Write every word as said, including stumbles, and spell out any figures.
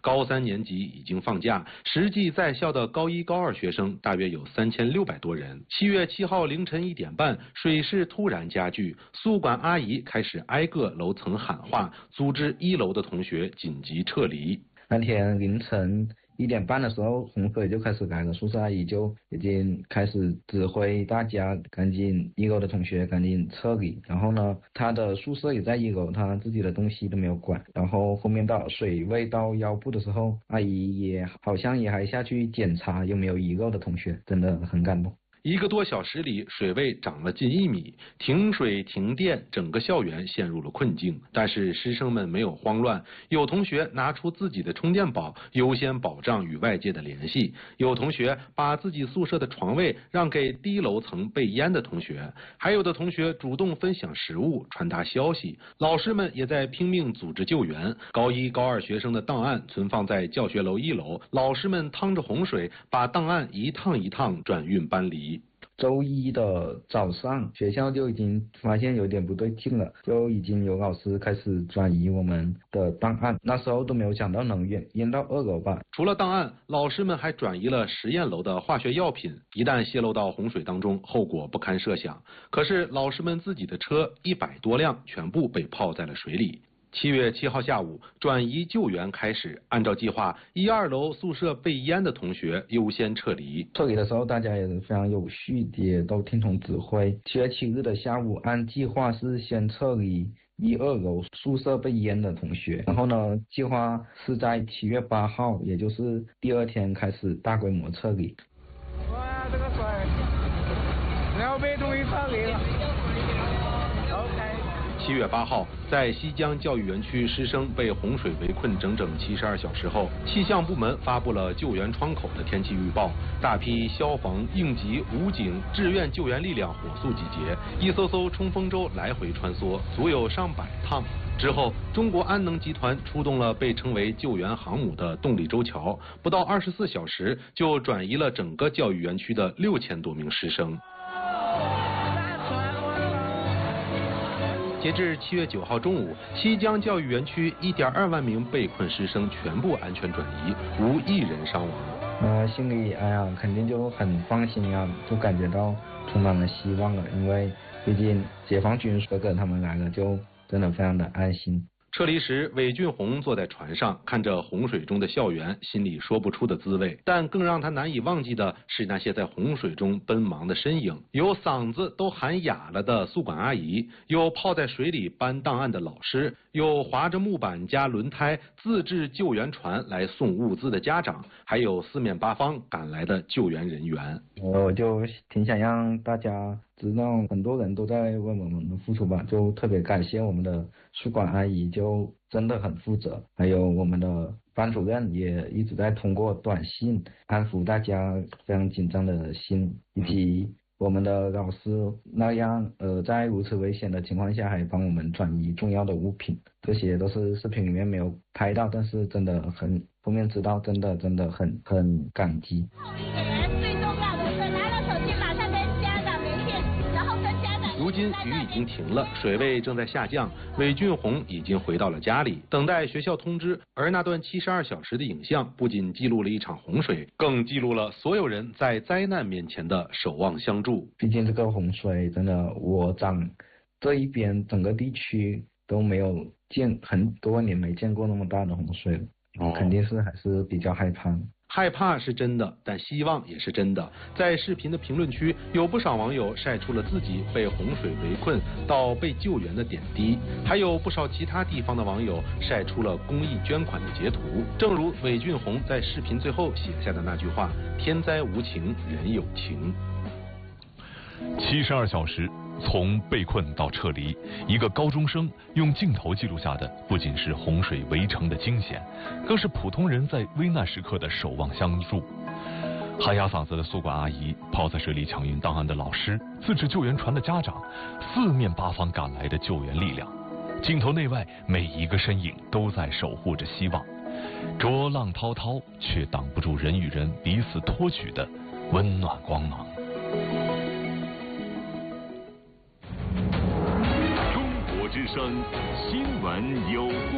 高三年级已经放假，实际在校的高一、高二学生大约有三千六百多人。七月七号凌晨一点半，水势突然加剧，宿管阿姨开始挨个楼层喊话，组织一楼的同学紧急撤离。 那天凌晨一点半的时候，洪水就开始来了，宿舍阿姨就已经开始指挥大家赶紧一楼的同学赶紧撤离。然后呢，他的宿舍也在一楼，他自己的东西都没有管。然后后面到水位到腰部的时候，阿姨也好像也还下去检查有没有遗漏的同学，真的很感动。 一个多小时里，水位涨了近一米，停水停电，整个校园陷入了困境。但是师生们没有慌乱，有同学拿出自己的充电宝，优先保障与外界的联系；有同学把自己宿舍的床位让给低楼层被淹的同学，还有的同学主动分享食物，传达消息。老师们也在拼命组织救援。高一、高二学生的档案存放在教学楼一楼，老师们趟着洪水，把档案一趟一趟转运搬离。 周一的早上，学校就已经发现有点不对劲了，就已经有老师开始转移我们的档案。那时候都没有想到能淹淹到二楼吧。 除了档案，老师们还转移了实验楼的化学药品，一旦泄漏到洪水当中，后果不堪设想。可是老师们自己的车一百多辆全部被泡在了水里。七月七号下午，转移救援开始。按照计划，一二楼宿舍被淹的同学优先撤离。 撤离的时候，大家也是非常有序，也都听从指挥。七月七日的下午，按计划是先撤离一二楼宿舍被淹的同学，然后呢，计划是在七月八号，也就是第二天开始大规模撤离。 哇，这个水，要被终于撤离了。 七月八号，在西江教育园区师生被洪水围困整整七十二小时后，气象部门发布了救援窗口的天气预报，大批消防、应急、武警、志愿救援力量火速集结，一艘艘冲锋舟来回穿梭，足有上百趟。之后，中国安能集团出动了被称为救援航母的动力舟桥，不到二十四小时就转移了整个教育园区的六千多名师生。截至七月九号中午，西江教育园区一点二万名被困师生全部安全转移，无一人伤亡。 呃，心里哎呀，肯定就很放心呀，就感觉到充满了希望了，因为毕竟解放军哥哥他们来了，就真的非常的安心。 撤离时，韦俊宏坐在船上，看着洪水中的校园，心里说不出的滋味。但更让他难以忘记的是那些在洪水中奔忙的身影，有嗓子都喊哑了的宿管阿姨，有泡在水里搬档案的老师，有划着木板加轮胎自制救援船来送物资的家长，还有四面八方赶来的救援人员。 我就挺想让大家知道，很多人都在为我们的付出吧，就特别感谢我们的宿管阿姨，就真的很负责，还有我们的班主任也一直在通过短信安抚大家非常紧张的心，以及我们的老师那样呃在如此危险的情况下还帮我们转移重要的物品，这些都是视频里面没有拍到，但是真的很后面知道，真的真的很很感激。 如今雨已经停了，水位正在下降，韦俊宏已经回到了家里，等待学校通知。而那段七十二小时的影像，不仅记录了一场洪水，更记录了所有人在灾难面前的守望相助。 毕竟这个洪水真的，我长这一边整个地区都没有见，很多年没见过那么大的洪水了，哦、肯定是还是比较害怕。 害怕是真的，但希望也是真的。在视频的评论区，有不少网友晒出了自己被洪水围困到被救援的点滴，还有不少其他地方的网友晒出了公益捐款的截图。正如韦俊宏在视频最后写下的那句话：天灾无情，人有情。 七十二小时。从被困到撤离，一个高中生用镜头记录下的不仅是洪水围城的惊险，更是普通人在危难时刻的守望相助。喊哑嗓子的宿管阿姨，泡在水里抢运档案的老师，自制救援船的家长，四面八方赶来的救援力量，镜头内外每一个身影都在守护着希望。浊浪滔滔，却挡不住人与人彼此托举的温暖光芒。 之声新闻有。